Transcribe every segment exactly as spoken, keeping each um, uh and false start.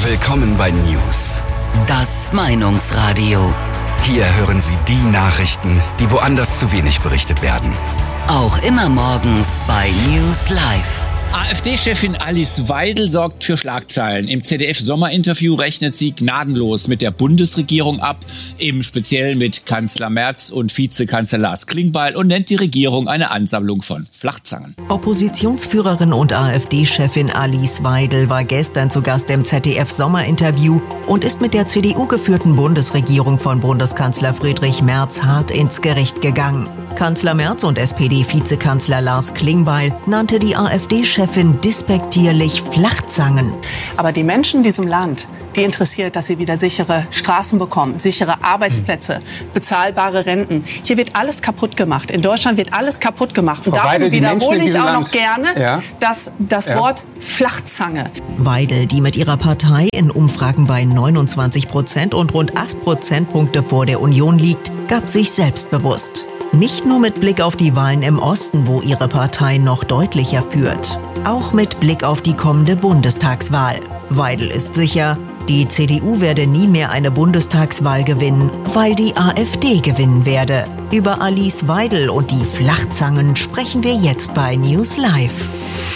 Willkommen bei News. Das Meinungsradio. Hier hören Sie die Nachrichten, die woanders zu wenig berichtet werden. Auch immer morgens bei News Live. AfD-Chefin Alice Weidel sorgt für Schlagzeilen. Im Z D F-Sommerinterview rechnet sie gnadenlos mit der Bundesregierung ab, im Speziellen mit Kanzler Merz und Vizekanzler Lars Klingbeil, und nennt die Regierung eine Ansammlung von Flachzangen. Oppositionsführerin und AfD-Chefin Alice Weidel war gestern zu Gast im Z D F-Sommerinterview und ist mit der C D U-geführten Bundesregierung von Bundeskanzler Friedrich Merz hart ins Gericht gegangen. Kanzler Merz und S P D-Vizekanzler Lars Klingbeil nannte die AfD-Chefin despektierlich Flachzangen. Aber die Menschen in diesem Land, die interessiert, dass sie wieder sichere Straßen bekommen, sichere Arbeitsplätze, bezahlbare Renten. Hier wird alles kaputt gemacht. In Deutschland wird alles kaputt gemacht. Und Frau darum Weidel, wiederhole ich auch Land. noch gerne ja. das, das ja. Wort Flachzange. Weidel, die mit ihrer Partei in Umfragen bei neunundzwanzig Prozent und rund acht Prozentpunkte vor der Union liegt, gab sich selbstbewusst. Nicht nur mit Blick auf die Wahlen im Osten, wo ihre Partei noch deutlicher führt. Auch mit Blick auf die kommende Bundestagswahl. Weidel ist sicher, die C D U werde nie mehr eine Bundestagswahl gewinnen, weil die AfD gewinnen werde. Über Alice Weidel und die Flachzangen sprechen wir jetzt bei News Live.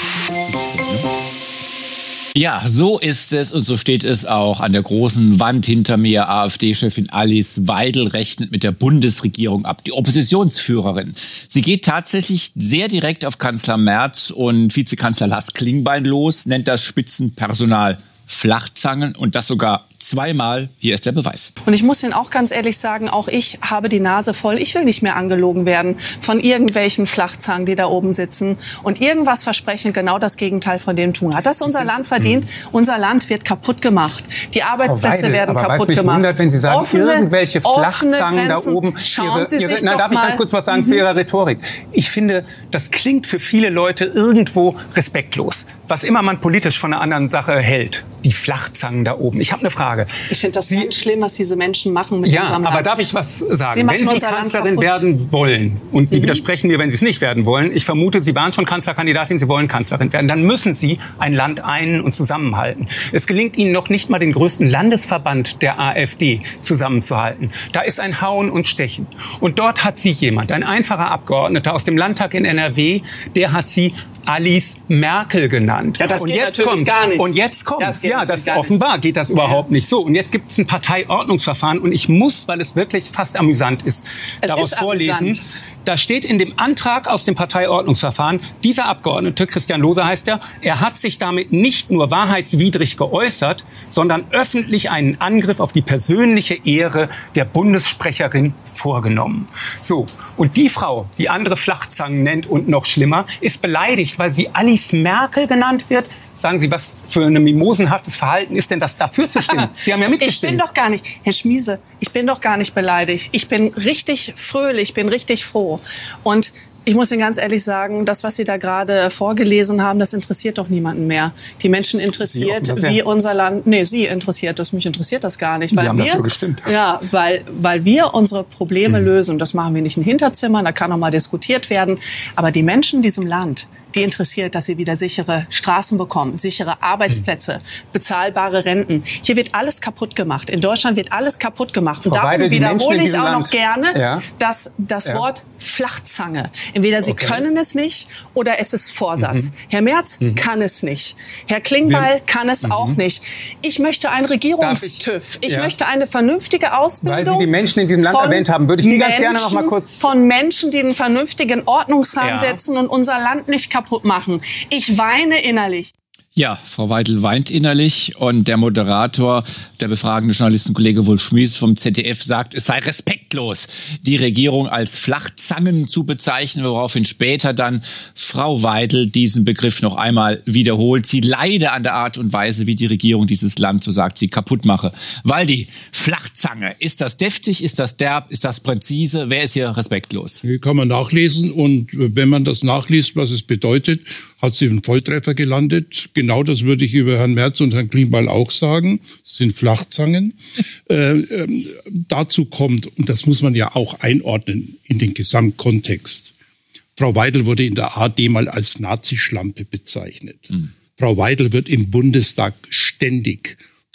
Ja, so ist es und so steht es auch an der großen Wand hinter mir. AfD-Chefin Alice Weidel rechnet mit der Bundesregierung ab, die Oppositionsführerin. Sie geht tatsächlich sehr direkt auf Kanzler Merz und Vizekanzler Lars Klingbeil los, nennt das Spitzenpersonal Flachzangen, und das sogar zweimal. Hier ist der Beweis. Und ich muss Ihnen auch ganz ehrlich sagen, auch ich habe die Nase voll. Ich will nicht mehr angelogen werden von irgendwelchen Flachzangen, die da oben sitzen und irgendwas versprechen, genau das Gegenteil von dem tun. Hat das unser Land verdient? Unser Land wird kaputt gemacht. Die Arbeitsplätze Weidel, werden aber kaputt was mich gemacht. wundert, wenn Sie sagen, offene, irgendwelche Flachzangen da Grenzen. oben. Schauen ihre, Sie ihre, sich na, doch darf ich mal ganz kurz was sagen mhm. zu Ihrer Rhetorik? Ich finde, das klingt für viele Leute irgendwo respektlos. Was immer man politisch von einer anderen Sache hält. Die Flachzangen da oben. Ich habe eine Frage. Ich finde das Sie, ganz schlimm, was diese Menschen machen mit ja, unserem Land. Ja, aber darf ich was sagen? Sie wenn Sie Kanzlerin werden wollen, und Sie mhm. widersprechen mir, wenn Sie es nicht werden wollen, ich vermute, Sie waren schon Kanzlerkandidatin, Sie wollen Kanzlerin werden, dann müssen Sie ein Land einen und zusammenhalten. Es gelingt Ihnen noch nicht mal, den größten Landesverband der AfD zusammenzuhalten. Da ist ein Hauen und Stechen. Und dort hat Sie jemand, ein einfacher Abgeordneter aus dem Landtag in N R W, der hat Sie Alice Merkel genannt. Ja, das und geht jetzt natürlich kommt, gar nicht. Und jetzt kommt, das ja, das offenbar geht das überhaupt ja. nicht so. Und jetzt gibt es ein Parteiordnungsverfahren, und ich muss, weil es wirklich fast amüsant ist, es daraus ist vorlesen. Amüsant. Da steht in dem Antrag aus dem Parteiordnungsverfahren, dieser Abgeordnete, Christian Lohse heißt er, er hat sich damit nicht nur wahrheitswidrig geäußert, sondern öffentlich einen Angriff auf die persönliche Ehre der Bundessprecherin vorgenommen. So, und die Frau, die andere Flachzangen nennt und noch schlimmer, ist beleidigt, weil sie Alice Merkel genannt wird. Sagen Sie, was für ein mimosenhaftes Verhalten ist denn das, dafür zu stimmen? Sie haben ja mitgestimmt. Ich bin doch gar nicht, Herr Schmiese, ich bin doch gar nicht beleidigt. Ich bin richtig fröhlich, ich bin richtig froh. Und ich muss Ihnen ganz ehrlich sagen, das, was Sie da gerade vorgelesen haben, das interessiert doch niemanden mehr. Die Menschen interessiert, Sie wie unser Land... Nee, Sie interessiert das. Mich interessiert das gar nicht. Sie weil haben wir, dafür gestimmt. Ja, weil, weil wir unsere Probleme mhm. lösen. Und das machen wir nicht in Hinterzimmern, da kann noch mal diskutiert werden. Aber die Menschen in diesem Land, die interessiert, dass sie wieder sichere Straßen bekommen, sichere Arbeitsplätze, mhm. bezahlbare Renten. Hier wird alles kaputt gemacht. In Deutschland wird alles kaputt gemacht. Und Frau darum Weidel, wiederhole ich auch Land. noch gerne ja. das, das ja. Wort Flachzange. Entweder Sie okay. können es nicht oder es ist Vorsatz. Mhm. Herr Merz mhm. kann es nicht. Herr Klingbeil Wir, kann es mhm. auch nicht. Ich möchte einen Regierungstüv. Ich, ich ja. möchte eine vernünftige Ausbildung. Weil Sie die Menschen in diesem Land erwähnt haben, würde ich die Menschen, ganz gerne noch mal kurz... Von Menschen, die einen vernünftigen Ordnungsrahmen ja. setzen und unser Land nicht kaputt machen. Ich weine innerlich. Ja, Frau Weidel weint innerlich, und der Moderator, der befragende Journalistenkollege Wolf Schmies vom Z D F, sagt, es sei respektlos, die Regierung als Flachzangen zu bezeichnen, woraufhin später dann Frau Weidel diesen Begriff noch einmal wiederholt. Sie leide an der Art und Weise, wie die Regierung dieses Land, so sagt sie, kaputt mache. Weil die Flachzange, ist das deftig, ist das derb, ist das präzise, wer ist hier respektlos? Hier kann man nachlesen, und wenn man das nachliest, was es bedeutet, hat sie einen Volltreffer gelandet. Genau das würde ich über Herrn Merz und Herrn Klingbeil auch sagen. Das sind Flachzangen. äh, ähm, dazu kommt, und das muss man ja auch einordnen in den Gesamtkontext, Frau Weidel wurde in der A D mal als Nazischlampe bezeichnet. Mhm. Frau Weidel wird im Bundestag ständig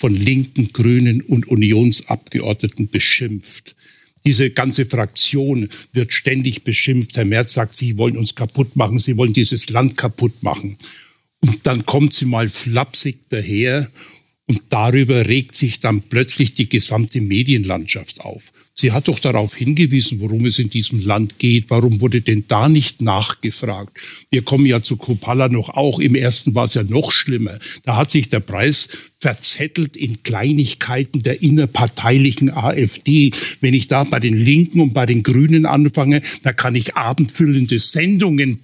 von linken, Grünen und Unionsabgeordneten beschimpft. Diese ganze Fraktion wird ständig beschimpft. Herr Merz sagt, Sie wollen uns kaputt machen, Sie wollen dieses Land kaputt machen. Und dann kommt sie mal flapsig daher und darüber regt sich dann plötzlich die gesamte Medienlandschaft auf. Sie hat doch darauf hingewiesen, worum es in diesem Land geht. Warum wurde denn da nicht nachgefragt? Wir kommen ja zu Kruppalla noch auch. Im ersten war es ja noch schlimmer. Da hat sich der Preis verzettelt in Kleinigkeiten der innerparteilichen AfD. Wenn ich da bei den Linken und bei den Grünen anfange, da kann ich abendfüllende Sendungen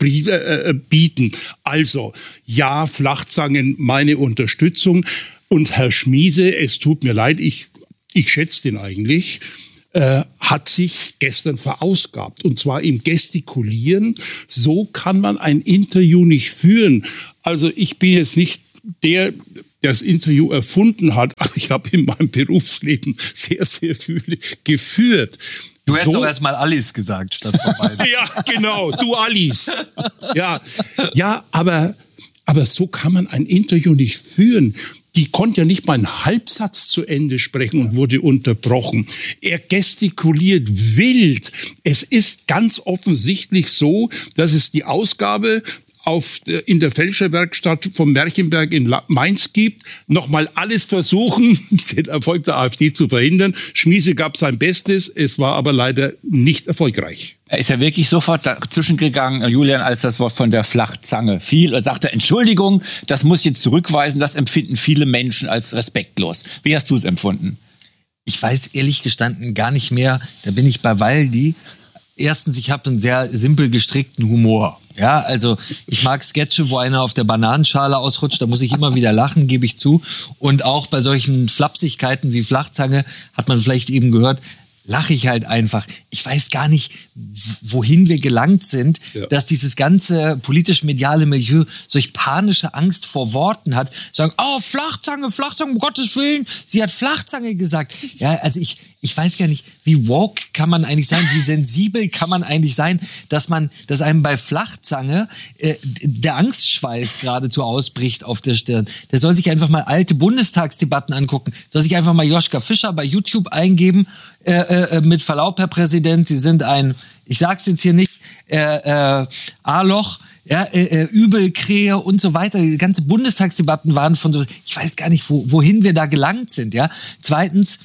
bieten. Also, ja, Flachzangen, meine Unterstützung. Und Herr Schmiese, es tut mir leid, ich, ich schätze den eigentlich, Äh, hat sich gestern verausgabt. Und zwar im Gestikulieren. So kann man ein Interview nicht führen. Also ich bin jetzt nicht der, der das Interview erfunden hat, aber ich habe in meinem Berufsleben sehr, sehr viele geführt. Du hättest so, auch erstmal Alice gesagt, statt vorbei. Ja, genau, du Alice. Ja, ja, aber, aber so kann man ein Interview nicht führen. Die konnte ja nicht mal einen Halbsatz zu Ende sprechen und wurde unterbrochen. Er gestikuliert wild. Es ist ganz offensichtlich so, dass es die Ausgabe auf, in der Fälscherwerkstatt vom Märchenberg in Mainz gibt, nochmal alles versuchen, den Erfolg der AfD zu verhindern. Schmiese gab sein Bestes, es war aber leider nicht erfolgreich. Er ist ja wirklich sofort dazwischen gegangen, Julian, als das Wort von der Flachzange fiel. Er sagte, Entschuldigung, das muss ich jetzt zurückweisen, das empfinden viele Menschen als respektlos. Wie hast du es empfunden? Ich weiß ehrlich gestanden gar nicht mehr, da bin ich bei Waldi. Erstens, ich habe einen sehr simpel gestrickten Humor. Ja, also ich mag Sketche, wo einer auf der Bananenschale ausrutscht, da muss ich immer wieder lachen, gebe ich zu. Und auch bei solchen Flapsigkeiten wie Flachzange hat man vielleicht eben gehört, lache ich halt einfach. Ich weiß gar nicht, wohin wir gelangt sind, ja. dass dieses ganze politisch-mediale Milieu solch panische Angst vor Worten hat. Sagen, oh, Flachzange, Flachzange, um Gottes Willen. Sie hat Flachzange gesagt. Ja, also ich, ich weiß gar nicht, wie woke kann man eigentlich sein, wie sensibel kann man eigentlich sein, dass man, dass einem bei Flachzange äh, der Angstschweiß geradezu ausbricht auf der Stirn. Der soll sich einfach mal alte Bundestagsdebatten angucken. Soll sich einfach mal Joschka Fischer bei YouTube eingeben. Äh, äh, mit Verlaub, Herr Präsident, Sie sind ein, ich sag's jetzt hier nicht, äh, äh, A-Loch, ja, äh, äh, Übelkrähe und so weiter. Die ganze Bundestagsdebatten waren von so, ich weiß gar nicht, wo, wohin wir da gelangt sind, ja. Zweitens,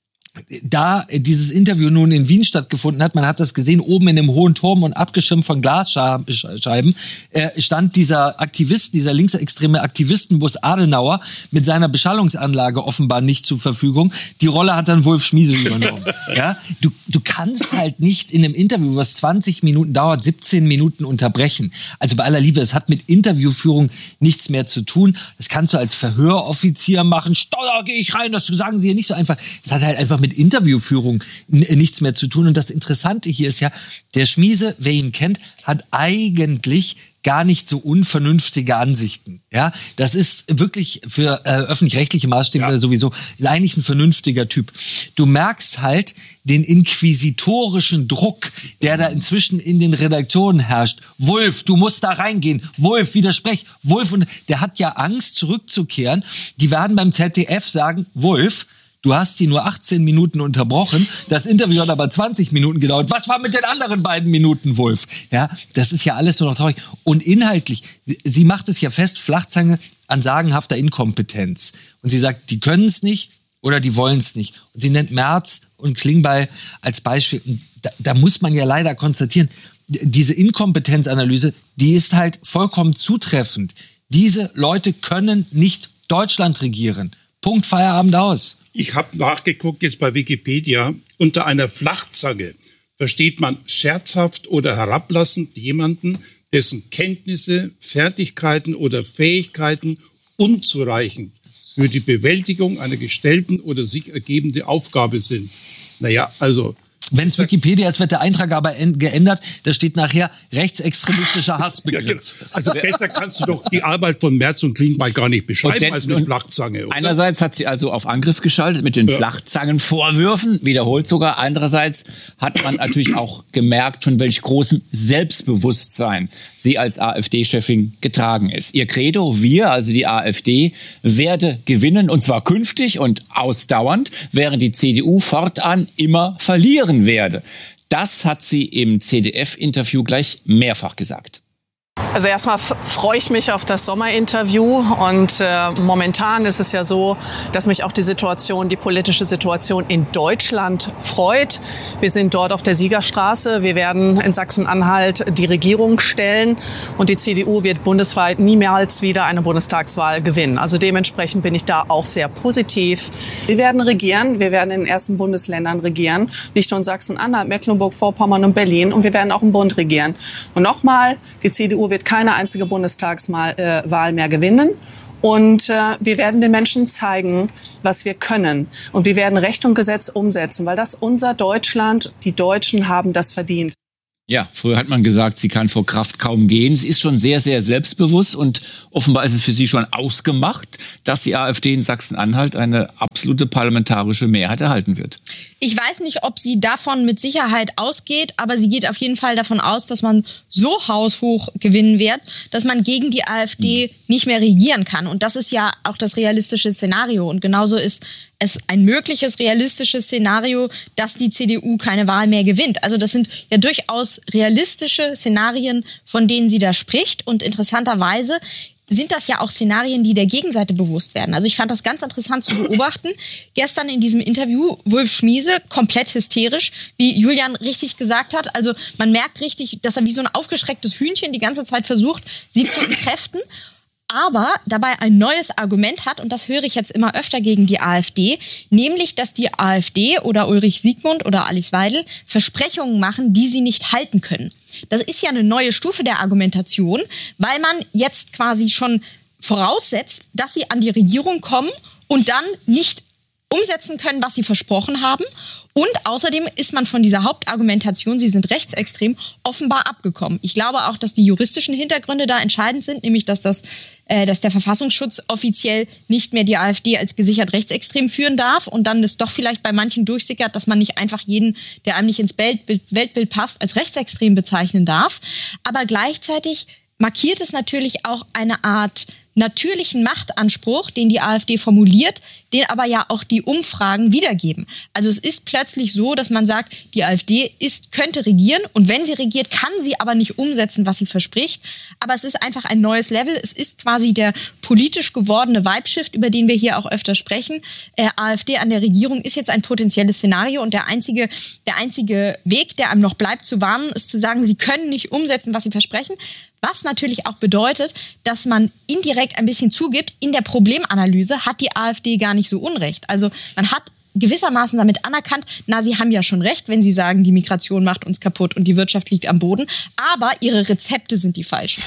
da dieses Interview nun in Wien stattgefunden hat, man hat das gesehen, oben in dem hohen Turm und abgeschirmt von Glasscheiben, äh, stand dieser Aktivist, dieser linksextreme Aktivistenbus Adenauer mit seiner Beschallungsanlage offenbar nicht zur Verfügung. Die Rolle hat dann Wolf Schmiese übernommen. Ja? Du, du kannst halt nicht in einem Interview, was zwanzig Minuten dauert, siebzehn Minuten unterbrechen. Also bei aller Liebe, es hat mit Interviewführung nichts mehr zu tun. Das kannst du als Verhöroffizier machen. Steuer, gehe ich rein, das sagen sie hier nicht so einfach. Es hat halt einfach mit Interviewführung nichts mehr zu tun. Und das Interessante hier ist ja, der Schmiese, wer ihn kennt, hat eigentlich gar nicht so unvernünftige Ansichten. Ja, das ist wirklich für äh, öffentlich-rechtliche Maßstäbe ja. sowieso eigentlich ein vernünftiger Typ. Du merkst halt den inquisitorischen Druck, der da inzwischen in den Redaktionen herrscht. Wulff, du musst da reingehen. Wulff, widersprech. Wulff, und der hat ja Angst, zurückzukehren. Die werden beim Z D F sagen, Wulff, du hast sie nur achtzehn Minuten unterbrochen. Das Interview hat aber zwanzig Minuten gedauert. Was war mit den anderen beiden Minuten, Wulff? Ja, das ist ja alles so noch traurig. Und inhaltlich, sie macht es ja fest, Flachzange an sagenhafter Inkompetenz. Und sie sagt, die können es nicht oder die wollen es nicht. Und sie nennt Merz und Klingbeil als Beispiel. Und da, da muss man ja leider konstatieren, diese Inkompetenzanalyse, die ist halt vollkommen zutreffend. Diese Leute können nicht Deutschland regieren. Punkt, Feierabend, aus. Ich habe nachgeguckt jetzt bei Wikipedia. Unter einer Flachzange versteht man scherzhaft oder herablassend jemanden, dessen Kenntnisse, Fertigkeiten oder Fähigkeiten unzureichend für die Bewältigung einer gestellten oder sich ergebenden Aufgabe sind. Naja, also Wenn es Wikipedia ist, wird der Eintrag aber en- geändert. Da steht nachher rechtsextremistischer Hassbegriff. Ja, genau. Also besser kannst du doch die Arbeit von Merz und Klingbeil gar nicht beschreiben denn, als mit Flachzange. Oder? Einerseits hat sie also auf Angriff geschaltet mit den ja. Flachzangenvorwürfen, wiederholt sogar. Andererseits hat man natürlich auch gemerkt, von welch großem Selbstbewusstsein sie als AfD-Chefin getragen ist. Ihr Credo, wir, also die AfD, werde gewinnen, und zwar künftig und ausdauernd, während die C D U fortan immer verlieren werde. Das hat sie im Z D F-Interview gleich mehrfach gesagt. Also erstmal f- freue ich mich auf das Sommerinterview und äh, momentan ist es ja so, dass mich auch die Situation, die politische Situation in Deutschland freut. Wir sind dort auf der Siegerstraße. Wir werden in Sachsen-Anhalt die Regierung stellen und die C D U wird bundesweit niemals wieder eine Bundestagswahl gewinnen. Also dementsprechend bin ich da auch sehr positiv. Wir werden regieren. Wir werden in den ersten Bundesländern regieren. Nicht nur in Sachsen-Anhalt, Mecklenburg-Vorpommern und Berlin. Und wir werden auch im Bund regieren. Und nochmal, die C D U wird keine einzige Bundestagswahl äh, mehr gewinnen. Und äh, wir werden den Menschen zeigen, was wir können. Und wir werden Recht und Gesetz umsetzen, weil das unser Deutschland, die Deutschen haben das verdient. Ja, früher hat man gesagt, sie kann vor Kraft kaum gehen. Sie ist schon sehr, sehr selbstbewusst und offenbar ist es für sie schon ausgemacht, dass die AfD in Sachsen-Anhalt eine absolute parlamentarische Mehrheit erhalten wird. Ich weiß nicht, ob sie davon mit Sicherheit ausgeht, aber sie geht auf jeden Fall davon aus, dass man so haushoch gewinnen wird, dass man gegen die AfD nicht mehr regieren kann. Und das ist ja auch das realistische Szenario. Und genauso ist es ein mögliches realistisches Szenario, dass die C D U keine Wahl mehr gewinnt. Also das sind ja durchaus realistische Szenarien, von denen sie da spricht. Und interessanterweise sind das ja auch Szenarien, die der Gegenseite bewusst werden. Also ich fand das ganz interessant zu beobachten. Gestern in diesem Interview Wulf Schmiese, komplett hysterisch, wie Julian richtig gesagt hat. Also man merkt richtig, dass er wie so ein aufgeschrecktes Hühnchen die ganze Zeit versucht, sie zu entkräften, aber dabei ein neues Argument hat, und das höre ich jetzt immer öfter gegen die AfD, nämlich, dass die AfD oder Ulrich Siegmund oder Alice Weidel Versprechungen machen, die sie nicht halten können. Das ist ja eine neue Stufe der Argumentation, weil man jetzt quasi schon voraussetzt, dass sie an die Regierung kommen und dann nicht umsetzen können, was sie versprochen haben. Und außerdem ist man von dieser Hauptargumentation, sie sind rechtsextrem, offenbar abgekommen. Ich glaube auch, dass die juristischen Hintergründe da entscheidend sind, nämlich dass das, äh, dass der Verfassungsschutz offiziell nicht mehr die AfD als gesichert rechtsextrem führen darf und dann ist doch vielleicht bei manchen durchsickert, dass man nicht einfach jeden, der einem nicht ins Weltbild, Weltbild passt, als rechtsextrem bezeichnen darf. Aber gleichzeitig markiert es natürlich auch eine Art natürlichen Machtanspruch, den die AfD formuliert, den aber ja auch die Umfragen wiedergeben. Also es ist plötzlich so, dass man sagt, die AfD ist, könnte regieren und wenn sie regiert, kann sie aber nicht umsetzen, was sie verspricht. Aber es ist einfach ein neues Level. Es ist quasi der politisch gewordene Vibe-Shift, über den wir hier auch öfter sprechen. Äh, AfD an der Regierung ist jetzt ein potenzielles Szenario und der einzige, der einzige Weg, der einem noch bleibt zu warnen, ist zu sagen, sie können nicht umsetzen, was sie versprechen. Was natürlich auch bedeutet, dass man indirekt ein bisschen zugibt, in der Problemanalyse hat die AfD gar nicht so Unrecht. Also man hat gewissermaßen damit anerkannt, na, sie haben ja schon recht, wenn sie sagen, die Migration macht uns kaputt und die Wirtschaft liegt am Boden, aber ihre Rezepte sind die falschen.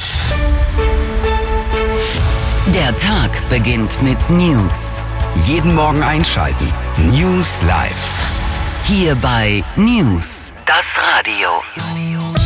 Der Tag beginnt mit News. Jeden Morgen einschalten. News Live. Hier bei News, das Radio.